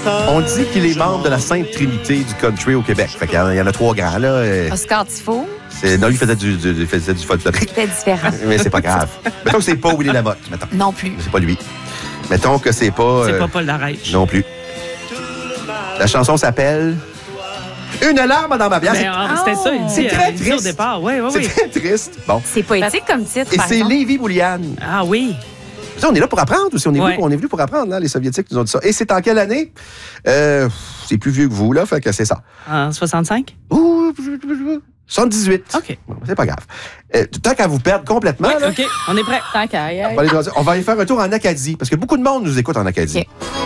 On dit qu'il est membre de la Sainte Trinité du country au Québec. Fait qu'il y en a 3 grands, là. Oscar Tifo. Non, lui, il faisait du folklorique. C'était différent. Mais c'est pas grave. Mettons que c'est pas Willy Lamotte, mettons. Non plus. C'est pas lui. Mettons que c'est pas... C'est pas Paul Darèche. Non plus. La chanson s'appelle... Une larme dans ma bière. C'était ça, il dit, C'est très il dit triste. au départ. Oui. C'est très triste. Bon. C'est poétique comme titre, Et par c'est exemple. Lévi Bouliane. Ah oui. Ça, on est là pour apprendre aussi. On est Ouais. venu pour apprendre. Là, les Soviétiques nous ont dit ça. Et c'est en quelle année? C'est plus vieux que vous, là. Fait que c'est ça. En 65? Ouh, 78. OK. Bon, c'est pas grave. Tant qu'à vous perdre complètement, Oui, là, OK, on est prêt. Tant qu'à y aller. on va aller faire un tour en Acadie. Parce que beaucoup de monde nous écoute en Acadie. OK.